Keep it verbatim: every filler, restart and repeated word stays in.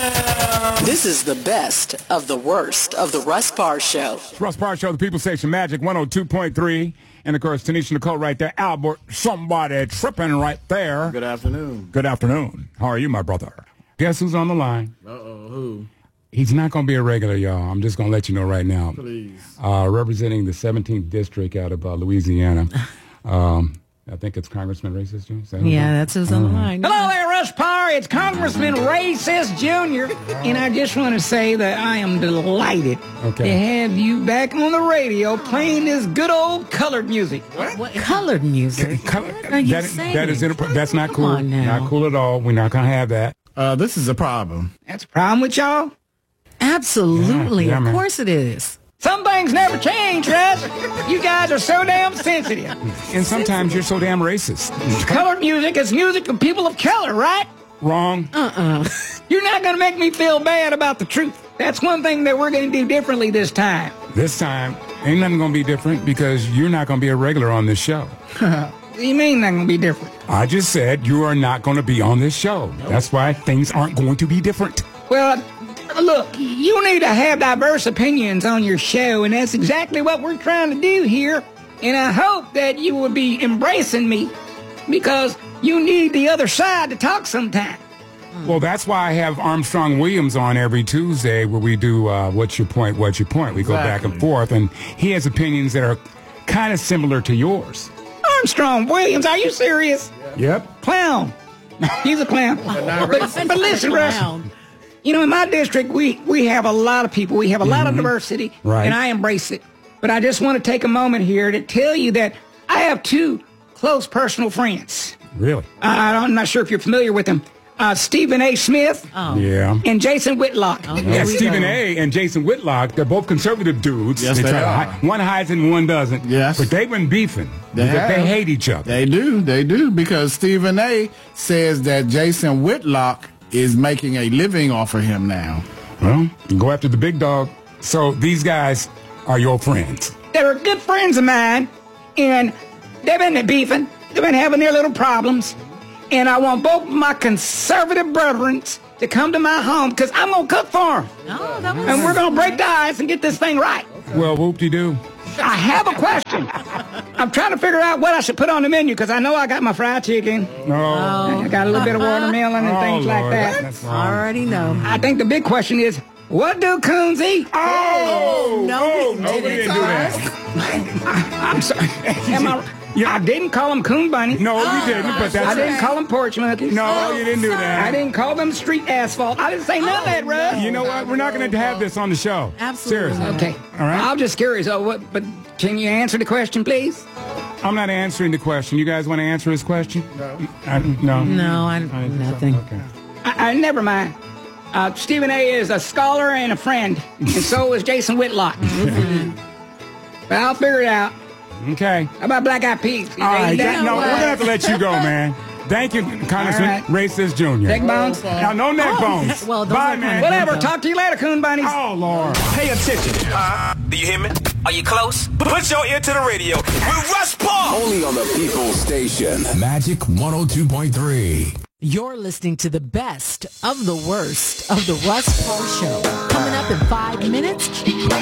This is the best of the worst of the Russ Parr Show. Russ Parr Show, the People Station Magic one oh two point three. And, of course, Tanisha Nicole right there. Albert, somebody tripping right there. Good afternoon. Good afternoon. How are you, my brother? Guess who's on the line? Uh-oh, who? He's not going to be a regular, y'all. I'm just going to let you know right now. Please. Uh, representing the seventeenth District out of uh, Louisiana. Um, I think it's Congressman Racist Junior Yeah, that's who's on the line. Hello there, Russ Parr. It's Congressman Racist Junior And I just want to say that I am delighted Okay. to have you back on the radio playing this good old colored music. What? What? Colored music? Color, What are you that, saying? that is inappro- That's not Come cool. on now. Not cool at all. We're not going to have that. Uh, this is a problem. That's a problem with y'all? Absolutely. Yeah, yeah, of man. course it is. Some things never change, Russ. You guys are so damn sensitive. And sometimes you're so damn racist. Colored music is music of people of color, right? Wrong. Uh-uh. You're not going to make me feel bad about the truth. That's one thing that we're going to do differently this time. This time, ain't nothing going to be different because you're not going to be a regular on this show. What do you mean not going to be different? I just said you are not going to be on this show. That's why things aren't going to be different. Well, look, you need to have diverse opinions on your show, and that's exactly what we're trying to do here. And I hope that you will be embracing me because you need the other side to talk sometime. Well, that's why I have Armstrong Williams on every Tuesday where we do uh, What's Your Point, What's Your Point? We go back and Exactly. forth, and he has opinions that are kind of similar to yours. Armstrong Williams, are you serious? Yep. Clown. He's a clown. but, but listen, Russ, Clown. you know, in my district, we, we have a lot of people. We have a lot of diversity, Right. and I embrace it. But I just want to take a moment here to tell you that I have two close personal friends. Really? Uh, I'm not sure if you're familiar with them. Uh, Stephen A. Smith Oh. Yeah. and Jason Whitlock. Oh, Yeah, here we Stephen go. A. and Jason Whitlock, they're both conservative dudes. Yes, they try to are. hi- one hides and one doesn't. Yes. But they've been beefing. They because they have. hate each other. They do, they do, because Stephen A. says that Jason Whitlock is making a living off of him now. Well, you go after the big dog. So these guys are your friends. They're good friends of mine, and they've been beefing. They've been having their little problems. And I want both of my conservative brethren to come to my home because I'm going to cook for them. Oh, that was And we're going to break the ice and get this thing right. Well, whoop-de-doo. I have a question. I'm trying to figure out what I should put on the menu because I know I got my fried chicken. No. I got a little bit of watermelon and Oh, things like Lord. that. That's I wrong. already know. I think the big question is, what do coons eat? Oh, no, oh, we no, we didn't, didn't do that. I'm sorry. Am I, I didn't call them coon bunny. No, we didn't, but that's I didn't call them porch monkeys. No, you didn't do that. I didn't call them street asphalt. I didn't say none of that, Russ. You know what? We're not going to have this on the show. Absolutely. Seriously. Okay. All right. I'm just curious. Oh, what? But can you answer the question, please? I'm not answering the question. You guys want to answer his question? No. I, no. No, I, nothing. Okay. I, I never mind. Uh, Stephen A. is a scholar and a friend, and so is Jason Whitlock. But I'll figure it out. Okay. How about Black Eyed Peas? All right. They- that- no, we're going to have to let you go, man. Thank you, Congressman All right. Racist Junior Neck bones? Now, no neck bones. well, those Bye, are man. kind of- Whatever. Talk to you later, coon bunnies. Oh, Lord. Pay attention. Uh, do you hear me? Are you close? Put your ear to the radio. With Russ Parr. Only on the People Station. Magic one oh two point three. You're listening to the best of the worst of the Russ Parr Show. Coming up in five minutes,